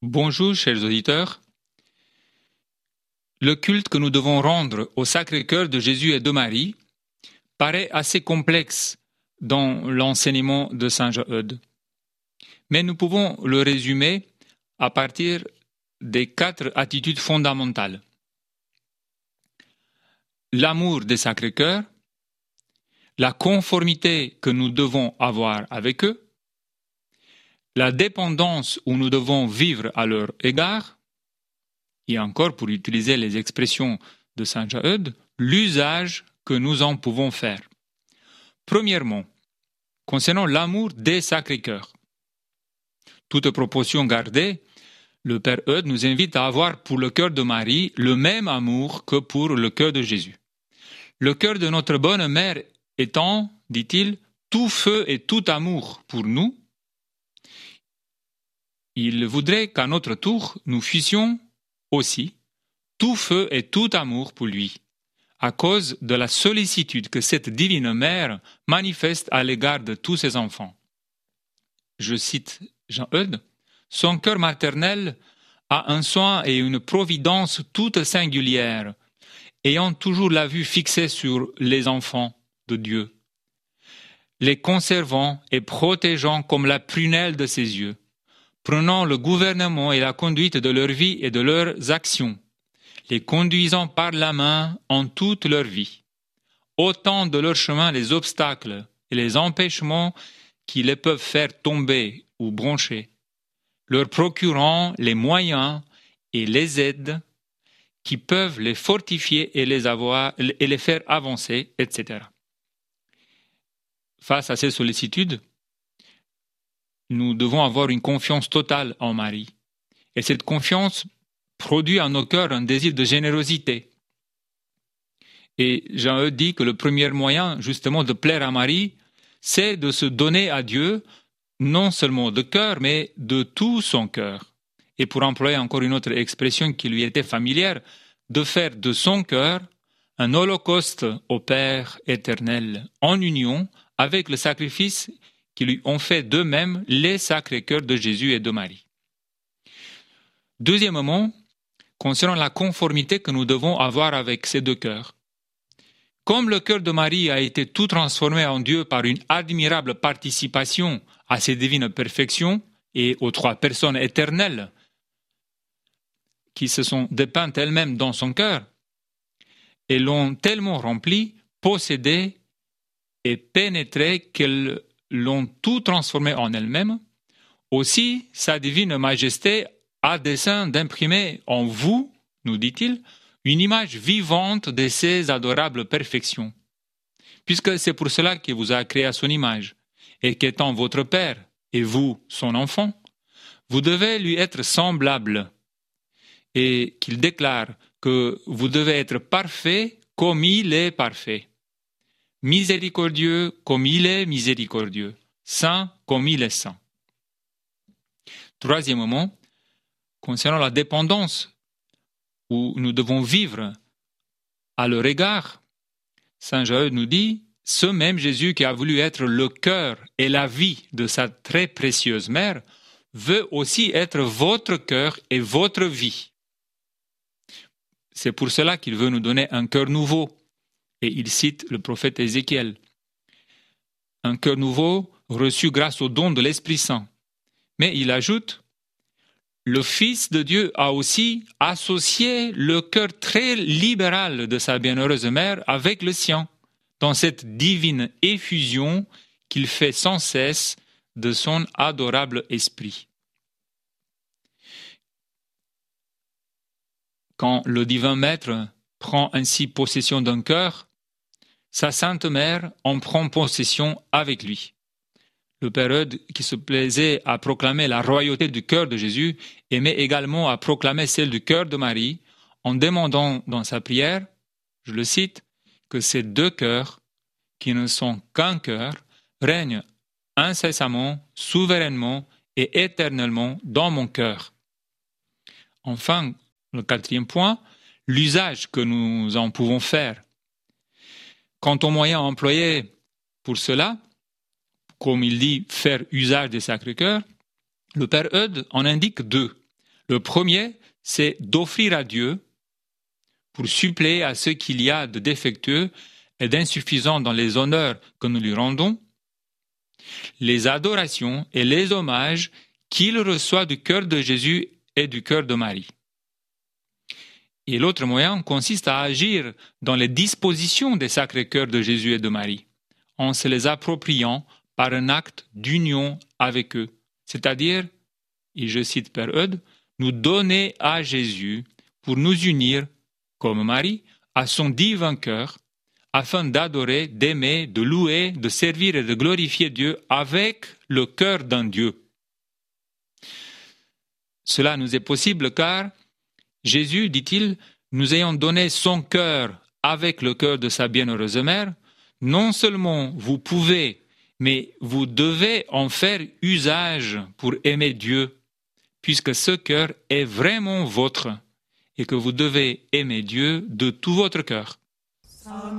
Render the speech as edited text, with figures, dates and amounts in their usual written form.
Bonjour, chers auditeurs. Le culte que nous devons rendre au Sacré-Cœur de Jésus et de Marie paraît assez complexe dans l'enseignement de Saint Jean-Eudes. Mais nous pouvons le résumer à partir des 4 attitudes fondamentales. L'amour des Sacré-Cœurs, la conformité que nous devons avoir avec eux, la dépendance où nous devons vivre à leur égard, et encore pour utiliser les expressions de Saint Jean-Eudes, l'usage que nous en pouvons faire. Premièrement, concernant l'amour des Sacré-Cœurs. Toute proportion gardée, le Père Eudes nous invite à avoir pour le cœur de Marie le même amour que pour le cœur de Jésus. Le cœur de notre bonne mère étant, dit-il, tout feu et tout amour pour nous, il voudrait qu'à notre tour, nous fussions aussi tout feu et tout amour pour lui, à cause de la sollicitude que cette divine mère manifeste à l'égard de tous ses enfants. Je cite Jean-Eudes, « Son cœur maternel a un soin et une providence toute singulière, ayant toujours la vue fixée sur les enfants de Dieu, les conservant et protégeant comme la prunelle de ses yeux, prenant le gouvernement et la conduite de leur vie et de leurs actions, les conduisant par la main en toute leur vie, ôtant de leur chemin les obstacles et les empêchements qui les peuvent faire tomber ou broncher, leur procurant les moyens et les aides qui peuvent les fortifier et les faire avancer, etc. Face à ces sollicitudes, nous devons avoir une confiance totale en Marie. Et cette confiance produit en nos cœurs un désir de générosité. Et Jean-Eudes dit que le premier moyen, justement, de plaire à Marie, c'est de se donner à Dieu, non seulement de cœur, mais de tout son cœur. Et pour employer encore une autre expression qui lui était familière, de faire de son cœur un holocauste au Père éternel, en union avec le sacrifice qui lui ont fait d'eux-mêmes les sacrés cœurs de Jésus et de Marie. Deuxièmement, concernant la conformité que nous devons avoir avec ces deux cœurs. Comme le cœur de Marie a été tout transformé en Dieu par une admirable participation à ses divines perfections et aux 3 personnes éternelles qui se sont dépeintes elles-mêmes dans son cœur, et l'ont tellement rempli, possédé et pénétré qu'elles l'ont tout transformé en elle-même, aussi sa divine majesté a dessein d'imprimer en vous, nous dit-il, une image vivante de ses adorables perfections. Puisque c'est pour cela qu'il vous a créé à son image, et qu'étant votre Père et vous, son enfant, vous devez lui être semblable, et qu'il déclare que vous devez être parfait comme il est parfait. Miséricordieux comme il est miséricordieux, saint comme il est saint. Troisièmement, concernant la dépendance où nous devons vivre à leur égard, Saint Jean-Eudes nous dit « Ce même Jésus qui a voulu être le cœur et la vie de sa très précieuse mère veut aussi être votre cœur et votre vie. » C'est pour cela qu'il veut nous donner un cœur nouveau. Et il cite le prophète Ézéchiel. Un cœur nouveau reçu grâce au don de l'Esprit Saint. Mais il ajoute, le Fils de Dieu a aussi associé le cœur très libéral de sa bienheureuse mère avec le sien, dans cette divine effusion qu'il fait sans cesse de son adorable esprit. Quand le divin Maître prend ainsi possession d'un cœur, sa sainte mère en prend possession avec lui. Le Père Eudes, qui se plaisait à proclamer la royauté du cœur de Jésus, aimait également à proclamer celle du cœur de Marie, en demandant dans sa prière, je le cite, que ces 2 cœurs, qui ne sont qu'un cœur, règnent incessamment, souverainement et éternellement dans mon cœur. Enfin, le 4e point, l'usage que nous en pouvons faire. Quant aux moyens employés pour cela, comme il dit faire usage des Sacré-Cœurs, le Père Eudes en indique 2. Le premier, c'est d'offrir à Dieu pour suppléer à ce qu'il y a de défectueux et d'insuffisant dans les honneurs que nous lui rendons, les adorations et les hommages qu'il reçoit du cœur de Jésus et du cœur de Marie. Et l'autre moyen consiste à agir dans les dispositions des sacrés cœurs de Jésus et de Marie, en se les appropriant par un acte d'union avec eux, c'est-à-dire, et je cite Père Eudes, nous donner à Jésus pour nous unir, comme Marie, à son divin cœur, afin d'adorer, d'aimer, de louer, de servir et de glorifier Dieu avec le cœur d'un Dieu. Cela nous est possible car Jésus, dit-il, nous ayant donné son cœur avec le cœur de sa bienheureuse mère, non seulement vous pouvez, mais vous devez en faire usage pour aimer Dieu, puisque ce cœur est vraiment vôtre et que vous devez aimer Dieu de tout votre cœur.